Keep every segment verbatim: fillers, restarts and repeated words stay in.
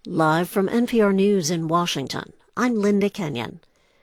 Live from N P R News in Washington, I'm Linda Kenyon.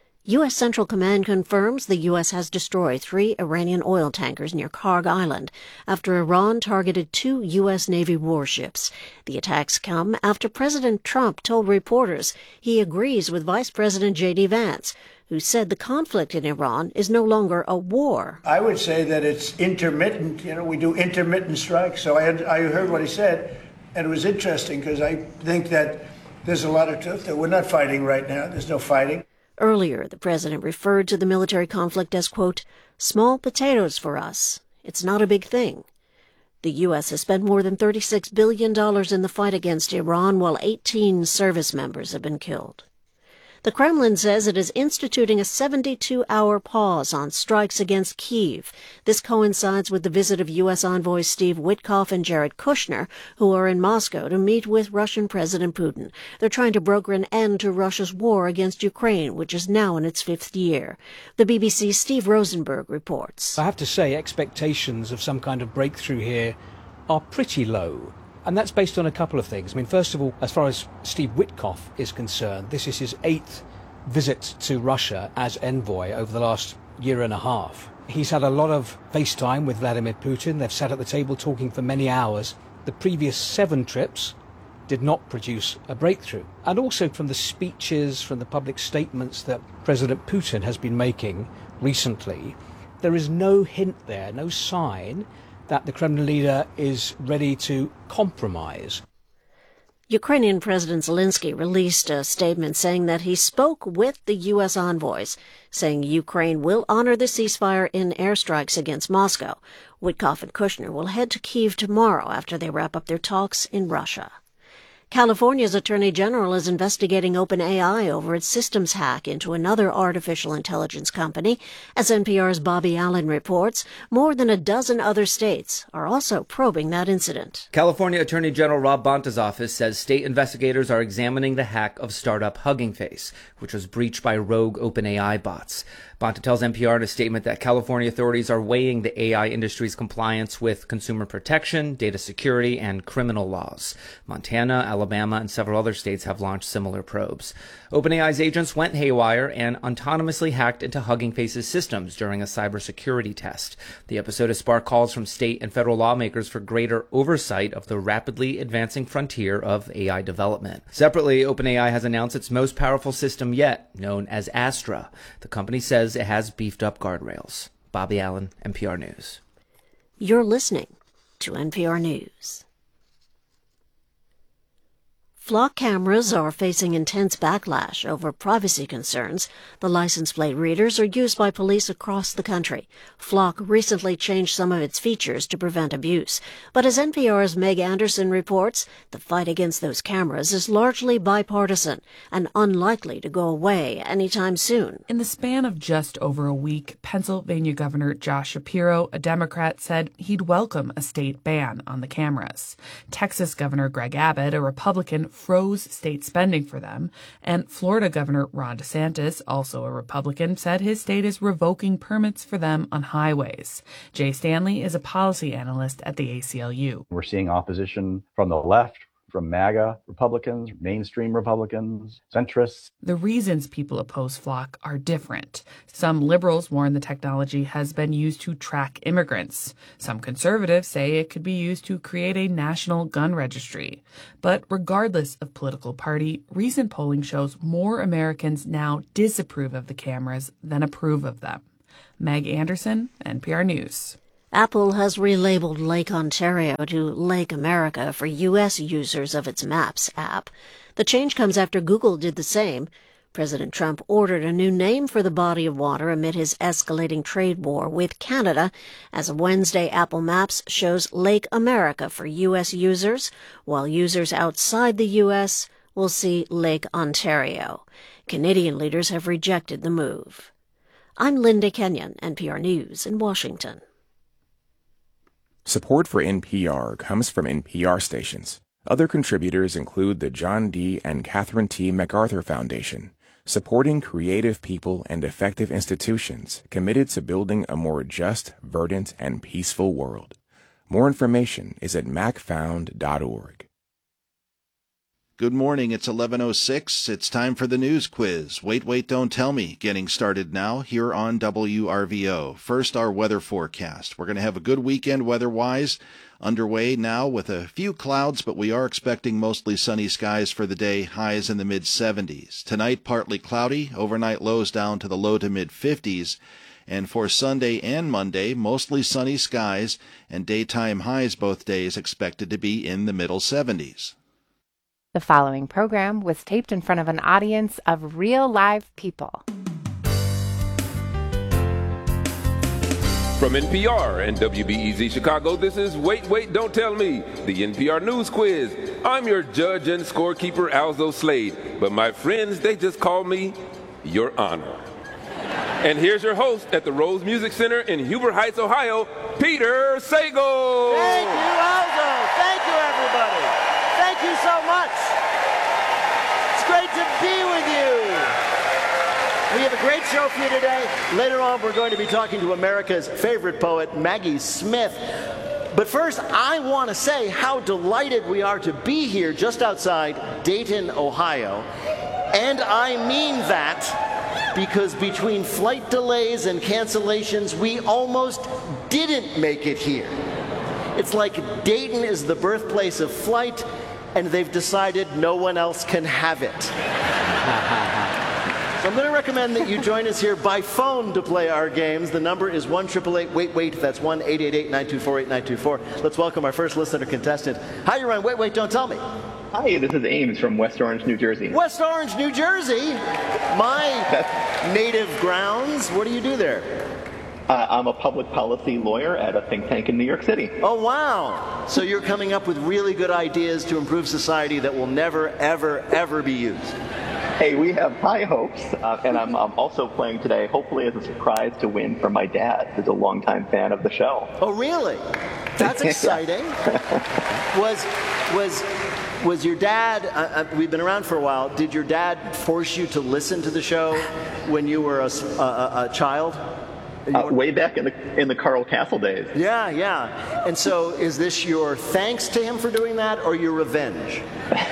U S. Central Command confirms the U S has destroyed three Iranian oil tankers near Karg Island after Iran targeted two U S. Navy warships. The attacks come after President Trump told reporters he agrees with Vice President J D. Vance, who said the conflict in Iran is no longer a war. I would say that it's intermittent. You know, we do intermittent strikes. So I, had, I heard what he said, and it was interesting because I think that there's a lot of truth that we're not fighting right now. There's no fighting. Earlier, the president referred to the military conflict as, quote, small potatoes for us. It's not a big thing. The U S has spent more than thirty-six billion dollars in the fight against Iran, while eighteen service members have been killed. The Kremlin says it is instituting a seventy-two hour pause on strikes against Kyiv. This coincides with the visit of U S envoys Steve Witkoff and Jared Kushner, who are in Moscow to meet with Russian President Putin. They're trying to broker an end to Russia's war against Ukraine, which is now in its fifth year. The B B C's Steve Rosenberg reports. I have to say, expectations of some kind of breakthrough here are pretty low. And that's based on a couple of things. I mean, first of all, as far as Steve Witkoff is concerned, this is his eighth visit to Russia as envoy over the last year and a half. He's had a lot of FaceTime with Vladimir Putin. They've sat at the table talking for many hours. The previous seven trips did not produce a breakthrough. And also from the speeches, from the public statements that President Putin has been making recently, there is no hint there, no sign that the Kremlin leader is ready to compromise. Ukrainian President Zelensky released a statement saying that he spoke with the U S envoys, saying Ukraine will honor the ceasefire in airstrikes against Moscow. Witkoff and Kushner will head to Kyiv tomorrow after they wrap up their talks in Russia. California's Attorney General is investigating OpenAI over its systems hack into another artificial intelligence company. As N P R's Bobby Allen reports, more than a dozen other states are also probing that incident. California Attorney General Rob Bonta's office says state investigators are examining the hack of startup Hugging Face, which was breached by rogue OpenAI bots. Bonta tells N P R in a statement that California authorities are weighing the A I industry's compliance with consumer protection, data security, and criminal laws. Montana, Alabama, and several other states have launched similar probes. OpenAI's agents went haywire and autonomously hacked into Hugging Face's systems during a cybersecurity test. The episode has sparked calls from state and federal lawmakers for greater oversight of the rapidly advancing frontier of A I development. Separately, OpenAI has announced its most powerful system yet, known as Astra. The company says it has beefed up guardrails. Bobby Allen, N P R News. You're listening to N P R News. Flock cameras are facing intense backlash over privacy concerns. The license plate readers are used by police across the country. Flock recently changed some of its features to prevent abuse. But as N P R's Meg Anderson reports, the fight against those cameras is largely bipartisan and unlikely to go away anytime soon. In the span of just over a week, Pennsylvania Governor Josh Shapiro, a Democrat, said he'd welcome a state ban on the cameras. Texas Governor Greg Abbott, a Republican, froze state spending for them, and Florida Governor Ron DeSantis, also a Republican, said his state is revoking permits for them on highways. Jay Stanley is a policy analyst at the A C L U. We're seeing opposition from the left, from MAGA Republicans, mainstream Republicans, centrists. The reasons people oppose Flock are different. Some liberals warn the technology has been used to track immigrants. Some conservatives say it could be used to create a national gun registry. But regardless of political party, recent polling shows more Americans now disapprove of the cameras than approve of them. Meg Anderson, N P R News. Apple has relabeled Lake Ontario to Lake America for U S users of its Maps app. The change comes after Google did the same. President Trump ordered a new name for the body of water amid his escalating trade war with Canada. As of Wednesday, Apple Maps shows Lake America for U S users, while users outside the U S will see Lake Ontario. Canadian leaders have rejected the move. I'm Linda Kenyon, N P R News in Washington. Support for N P R comes from N P R stations. Other contributors include the John D. and Catherine T. MacArthur Foundation, supporting creative people and effective institutions committed to building a more just, verdant, and peaceful world. More information is at mac found dot org. Good morning. It's eleven oh six. It's time for the news quiz. Wait, wait, don't tell me. Getting started now here on W R V O. First, our weather forecast. We're going to have a good weekend weather-wise. Underway now with a few clouds, but we are expecting mostly sunny skies for the day, highs in the mid seventies. Tonight, partly cloudy, overnight lows down to the low to mid fifties. And for Sunday and Monday, mostly sunny skies and daytime highs both days expected to be in the middle seventies. The following program was taped in front of an audience of real live people. From N P R and W B E Z Chicago, this is Wait, Wait, Don't Tell Me, the N P R News Quiz. I'm your judge and scorekeeper, Alzo Slade, but my friends, they just call me Your Honor. And here's your host at the Rose Music Center in Huber Heights, Ohio, Peter Sagal. Thank you, Alzo. Thank you, everybody. Thank you so much. It's great to be with you. We have a great show for you today. Later on, we're going to be talking to America's favorite poet, Maggie Smith. But first, I want to say how delighted we are to be here just outside Dayton, Ohio. And I mean that because between flight delays and cancellations, we almost didn't make it here. It's like Dayton is the birthplace of flight, and they've decided no one else can have it. So I'm going to recommend that you join us here by phone to play our games. The number is one eight eight eight, wait, wait. That's one eight eight eight, nine two four, eight nine two four. Let's welcome our first listener contestant. Hi, you're on Wait, Wait, Don't Tell Me. Hi, this is Ames from West Orange, New Jersey. West Orange, New Jersey? My native grounds. What do you do there? Uh, I'm a public policy lawyer at a think tank in New York City. Oh, wow. So you're coming up with really good ideas to improve society that will never, ever, ever be used. Hey, we have high hopes, uh, and I'm, I'm also playing today, hopefully as a surprise to win from my dad, who's a longtime fan of the show. Oh, really? That's exciting. was, was, was your dad, uh, we've been around for a while, did your dad force you to listen to the show when you were a, a, a child? Uh, way back in the in the Carl Castle days. Yeah, yeah. And so is this your thanks to him for doing that or your revenge?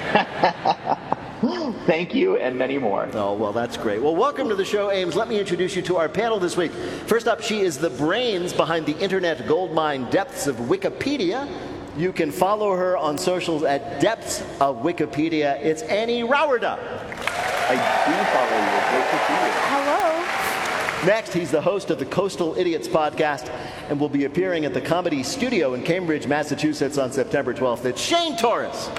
Thank you and many more. Oh, well, that's great. Well, welcome to the show, Ames. Let me introduce you to our panel this week. First up, she is the brains behind the internet goldmine depths of Wikipedia. You can follow her on socials at Depths of Wikipedia. It's Annie Rowerda. I do follow you. Great to see you. Hello. Next, he's the host of the Coastal Idiots podcast and will be appearing at the Comedy Studio in Cambridge, Massachusetts on September twelfth. It's Shane Torres.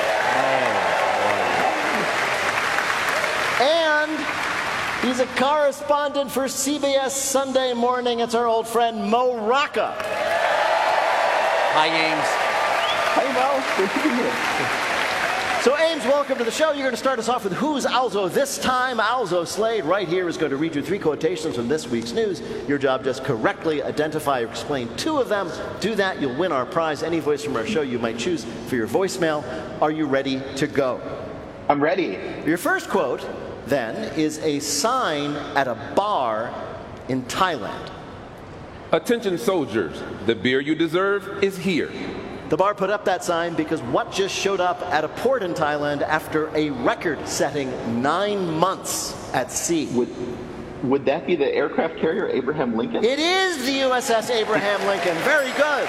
And he's a correspondent for C B S Sunday Morning. It's our old friend Mo Rocca. Hi, Ames. Hi, Mo. Good to be here. So, Ames, welcome to the show. You're going to start us off with Who's Alzo this time. Alzo Slade right here is going to read you three quotations from this week's news. Your job, just correctly identify or explain two of them. Do that, you'll win our prize. Any voice from our show you might choose for your voicemail. Are you ready to go? I'm ready. Your first quote, then, is a sign at a bar in Thailand. Attention soldiers, the beer you deserve is here. The bar put up that sign because what just showed up at a port in Thailand after a record-setting nine months at sea? Would, would that be the aircraft carrier Abraham Lincoln? It is the U S S Abraham Lincoln. Very good.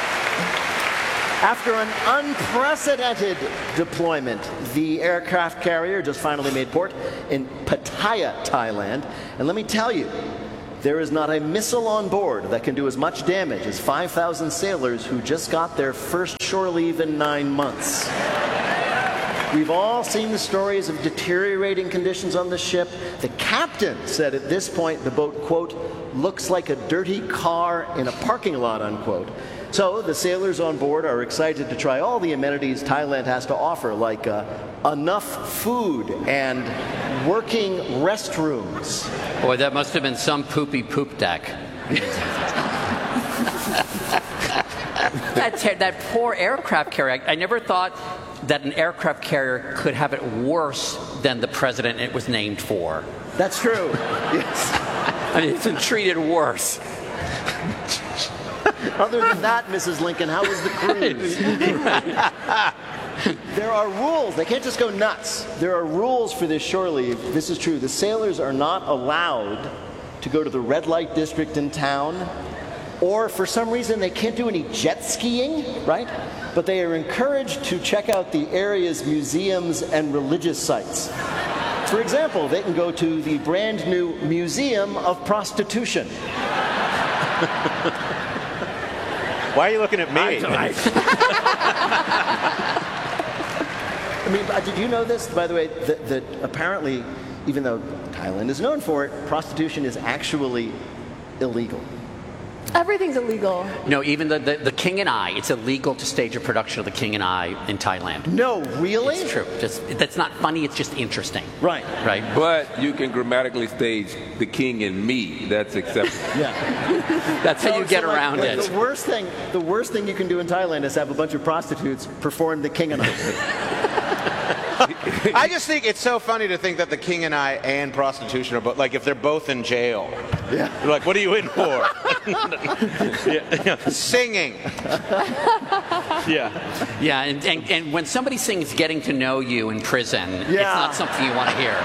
After an unprecedented deployment, the aircraft carrier just finally made port in Pattaya, Thailand. And let me tell you, there is not a missile on board that can do as much damage as five thousand sailors who just got their first shore leave in nine months. We've all seen the stories of deteriorating conditions on the ship. The captain said at this point the boat, quote, looks like a dirty car in a parking lot, unquote. So the sailors on board are excited to try all the amenities Thailand has to offer, like uh, enough food and working restrooms. Boy, that must have been some poopy poop deck. that, ter- that poor aircraft carrier. I, I never thought that an aircraft carrier could have it worse than the president it was named for. That's true. Yes. I mean, it's been treated worse. Other than that, Missus Lincoln, how was the cruise? There are rules. They can't just go nuts. There are rules for this shore leave. This is true. The sailors are not allowed to go to the red light district in town, or for some reason they can't do any jet skiing, right? But they are encouraged to check out the area's museums and religious sites. For example, they can go to the brand new Museum of Prostitution. Why are you looking at me? I, I mean, did you know this, by the way, that, that apparently, even though Thailand is known for it, prostitution is actually illegal? Everything's illegal. No, even the, the, the King and I, it's illegal to stage a production of The King and I in Thailand. No, really? It's true. Just, that's not funny, it's just interesting. Right. Right. But you can grammatically stage The King and Me. That's acceptable. Yeah. That's how So- you get so, like, around like, it. The worst thing, the worst thing you can do in Thailand is have a bunch of prostitutes perform The King and I. I just think it's so funny to think that The King and I and prostitution are both, like, if they're both in jail. Yeah. You're like, what are you in for? yeah, yeah. Singing. yeah. Yeah, and, and, and when somebody sings Getting to Know You in prison, it's Yeah. not something you want to hear.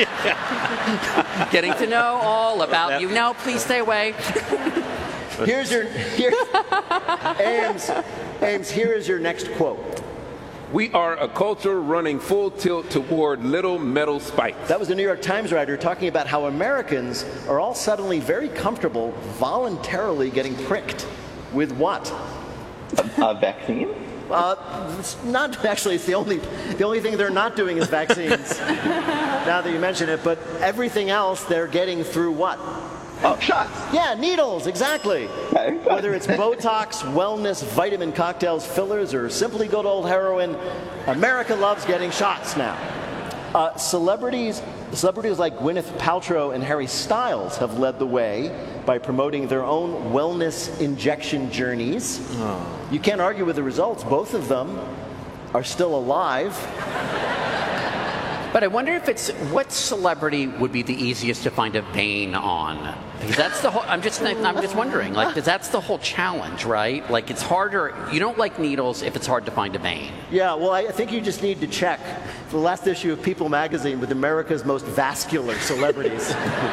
Getting to know all about you. No, please stay away. Here's your, here, Ames, Ames, here is your next quote. We are a culture running full tilt toward little metal spikes. That was a New York Times writer talking about how Americans are all suddenly very comfortable voluntarily getting pricked. With what? A, a vaccine? Uh, it's not actually. It's the only the only thing they're not doing is vaccines. Now that you mention it, but everything else they're getting through what? Oh, shots. Yeah, needles, exactly. Whether it's Botox, wellness, vitamin cocktails, fillers, or simply good old heroin, America loves getting shots now. Uh, celebrities, celebrities like Gwyneth Paltrow and Harry Styles have led the way by promoting their own wellness injection journeys. Oh. You can't argue with the results. Both of them are still alive. But I wonder if it's what celebrity would be the easiest to find a vein on? Because that's the whole. I'm just. I'm just wondering. Like, 'cause that's the whole challenge, right? Like, it's harder. You don't like needles if it's hard to find a vein. Yeah, well, I think you just need to check the last issue of People magazine with America's most vascular celebrities.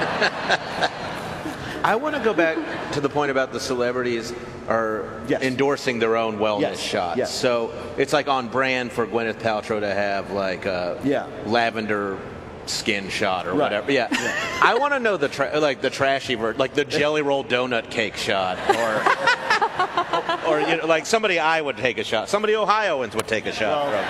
I want to go back to the point about the celebrities are Yes. endorsing their own wellness Yes. shots. Yes. So it's like on brand for Gwyneth Paltrow to have like a Yeah. lavender skin shot or Right. whatever. Yeah. I want to know the tra- like the trashy version, like the Jelly Roll donut cake shot, or or you know, like somebody I would take a shot. Somebody Ohioans would take a shot. Well,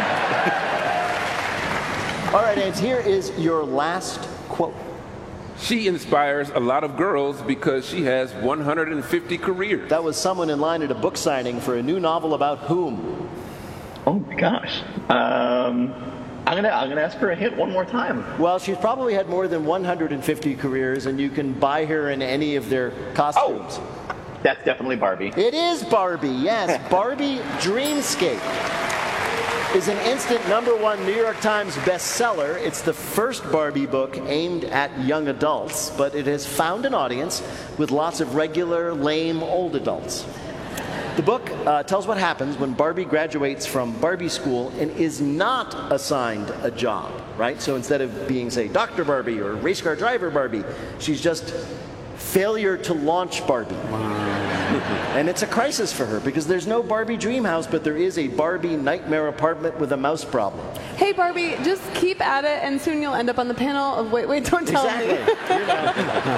all right, Ames, here is your last quote. She inspires a lot of girls because she has one hundred fifty careers. That was someone in line at a book signing for a new novel about whom? Oh my gosh. Um, I'm gonna I'm gonna ask for a hint one more time. Well, she's probably had more than one hundred fifty careers, and you can buy her in any of their costumes. Oh, that's definitely Barbie. It is Barbie, yes. Barbie Dreamscape is an instant number one New York Times bestseller. It's the first Barbie book aimed at young adults, but it has found an audience with lots of regular, lame, old adults. The book uh, tells what happens when Barbie graduates from Barbie school and is not assigned a job, right? So instead of being, say, Doctor Barbie or race car driver Barbie, she's just failure to launch Barbie. And it's a crisis for her because there's no Barbie dream house, but there is a Barbie nightmare apartment with a mouse problem. Hey, Barbie, just keep at it, and soon you'll end up on the panel of Wait, Wait, Don't Tell Exactly. Me. You know.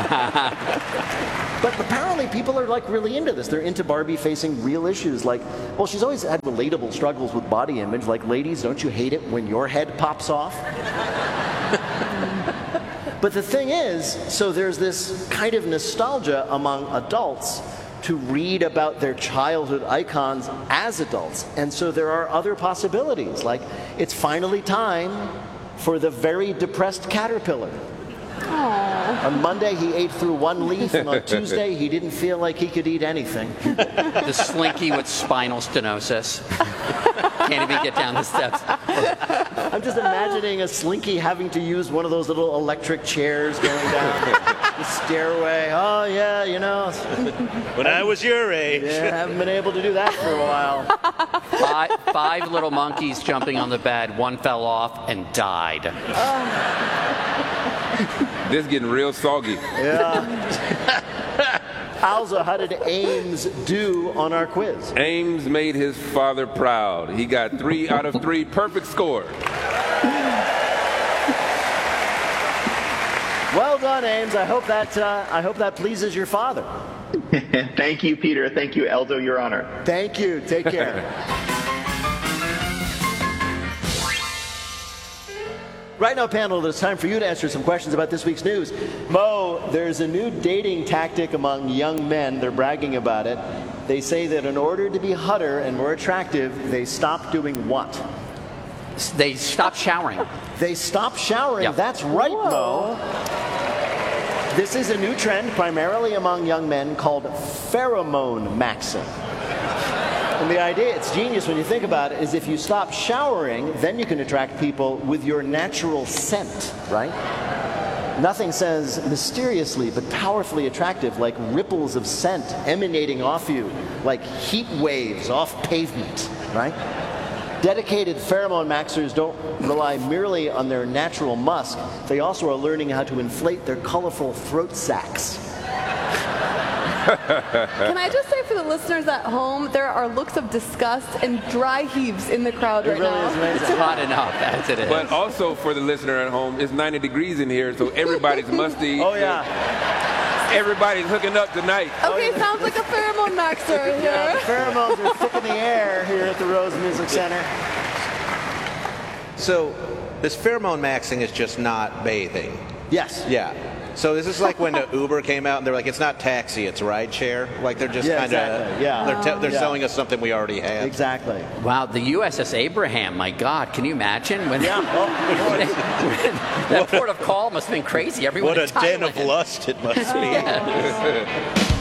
But apparently people are like really into this. They're into Barbie facing real issues like, well, she's always had relatable struggles with body image. Like, ladies, don't you hate it when your head pops off? But the thing is, so there's this kind of nostalgia among adults to read about their childhood icons as adults. And so there are other possibilities, like it's finally time for the very depressed caterpillar. Aww. On Monday, he ate through one leaf, and on Tuesday, he didn't feel like he could eat anything. The slinky with spinal stenosis. Can't even get down the steps. I'm just imagining a slinky having to use one of those little electric chairs going down. The stairway. Oh, yeah, you know. When I was your age. Yeah, I haven't been able to do that for a while. Five, five little monkeys jumping on the bed. One fell off and died. This getting real soggy. Yeah. Alza, how did Ames do on our quiz? Ames made his father proud. He got three out of three, perfect score. Well done, Ames. I hope that uh, I hope that pleases your father. Thank you, Peter. Thank you, Elzo, Your Honor. Thank you. Take care. Right now, panel, it's time for you to answer some questions about this week's news. Mo, there's a new dating tactic among young men. They're bragging about it. They say that in order to be hotter and more attractive, they stop doing what? They stop showering. They stop showering. Yep. That's right, Mo. This is a new trend, primarily among young men, called pheromone maxing. And the idea, it's genius when you think about it, is if you stop showering, then you can attract people with your natural scent, right? Nothing says mysteriously but powerfully attractive like ripples of scent emanating off you, like heat waves off pavement, right? Dedicated pheromone maxers don't rely merely on their natural musk. They also are learning how to inflate their colorful throat sacs. Can I just say for the listeners at home, there are looks of disgust and dry heaves in the crowd It right really now. is amazing. It's hot enough as it is. But also for the listener at home, it's ninety degrees in here, so everybody's musty. Oh, yeah. Everybody's hooking up tonight. Okay, sounds like a pheromone maxer Yeah, the here. pheromones are thick in the air here at the Rose Music Center. So this pheromone maxing is just not bathing. Yes. Yeah. So this is like when the Uber came out and they're like, it's not taxi, it's ride share. Like they're just Yeah, kind of, exactly. Yeah. they're, te- they're Yeah. selling us something we already have. Exactly. Wow, the U S S Abraham, my God, can you imagine? When, Yeah. when, when that port of call must have been crazy. Everyone What a in den of Thailand. lust it must be. Yes.